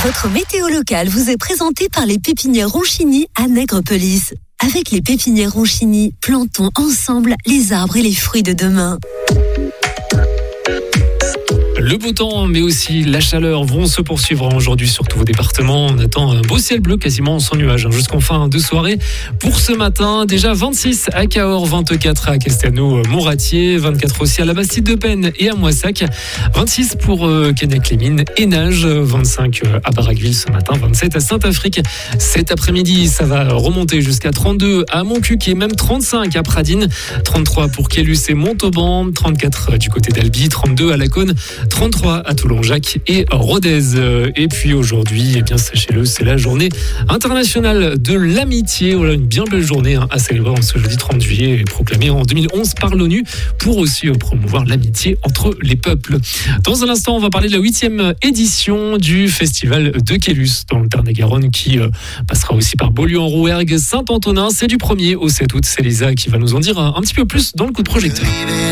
Votre météo locale vous est présentée par les pépinières Ronchini à Nègrepelisse. Avec les pépinières Ronchini, plantons ensemble les arbres et les fruits de demain. Le beau temps, mais aussi la chaleur vont se poursuivre aujourd'hui sur tous vos départements. On attend un beau ciel bleu quasiment sans nuages jusqu'en fin de soirée. Pour ce matin, déjà 26 à Cahors, 24 à Castelnau-Montratier, 24 aussi à la Bastide-de-Penne et à Moissac, 26 pour Cagnac-les-Mines et Nage, 25 à Baraqueville ce matin, 27 à Saint-Afrique. Cet après-midi, ça va remonter jusqu'à 32 à Montcuq et même 35 à Pradines, 33 pour Quélus et Montauban, 34 du côté d'Albi, 32 à Laconne, 33 à Toulon-Jacques et Rodez. Et puis aujourd'hui, sachez-le, c'est la journée internationale de l'amitié. Voilà, une bien belle journée à célébrer en ce jeudi 30 juillet, proclamée en 2011 par l'ONU pour aussi promouvoir l'amitié entre les peuples. Dans un instant, on va parler de la 8e édition du festival de Quélus dans le Tarn-et-Garonne qui passera aussi par Beaulieu-en-Rouergue, Saint-Antonin. C'est du 1er au 7 août. C'est Lisa qui va nous en dire un petit peu plus dans le coup de projecteur.